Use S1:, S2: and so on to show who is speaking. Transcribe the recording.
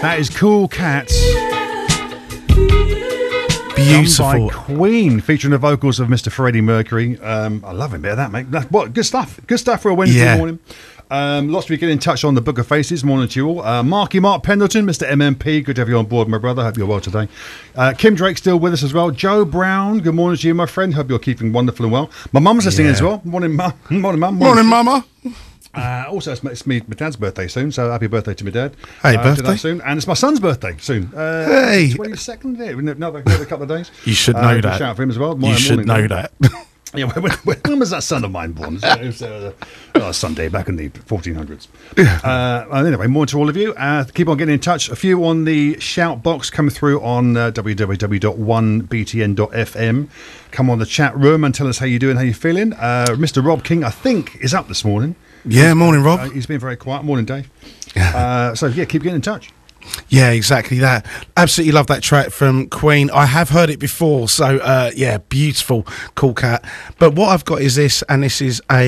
S1: That is Cool Cats.
S2: Beautiful.
S1: By Queen, featuring the vocals of Mr. Freddie Mercury. I love a bit of that, mate. What good stuff. Good stuff for a Wednesday morning. Lots of you get in touch on the Book of Faces. Morning to you all. Mark Pendleton, Mr. MMP. Good to have you on board, my brother. Hope you're well today. Kim Drake still with us as well. Joe Brown. Good morning to you, my friend. Hope you're keeping wonderful and well. My mum's listening as well. Morning, mum. Morning, mum.
S2: Morning, mama.
S1: Also, it's my dad's birthday soon, so happy birthday to my dad.
S2: Hey, birthday.
S1: Soon. And it's my son's birthday soon.
S2: Hey.
S1: 22nd, another couple of days.
S2: You should know that.
S1: Shout out for him as well.
S2: You should know that.
S1: Yeah, when was that son of mine born? It was Sunday back in the 1400s. Anyway, more to all of you. Keep on getting in touch. A few on the shout box come through on www.1btn.fm. Come on the chat room and tell us how you're doing, how you're feeling. Mr. Rob King, I think, is up this morning.
S2: Yeah, morning, Rob.
S1: He's been very quiet. Morning, Dave. So, keep getting in touch.
S2: Yeah, exactly that. Absolutely love that track from Queen. I have heard it before, so, beautiful, Cool Cat. But what I've got is this, and this is a